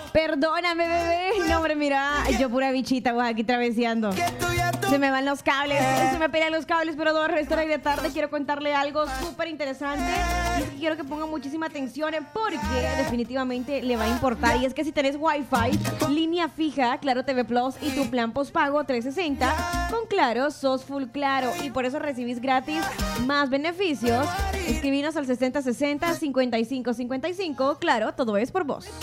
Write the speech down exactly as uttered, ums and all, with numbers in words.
Perdóname, bebé. No, hombre, mira, yo pura bichita, voy aquí traveseando. Se me van los cables, se me pelean los cables, pero todo el resto de la tarde quiero contarle algo súper interesante. Y es que quiero que ponga muchísima atención porque definitivamente le va a importar. Y es que si tenés Wi-Fi, línea fija, Claro T V Plus y tu plan postpago trescientos sesenta, con Claro sos full Claro y por eso recibís gratis más beneficios. Escribinos al sesenta sesenta cincuenta y cinco cincuenta y cinco. Claro, todo es por vos.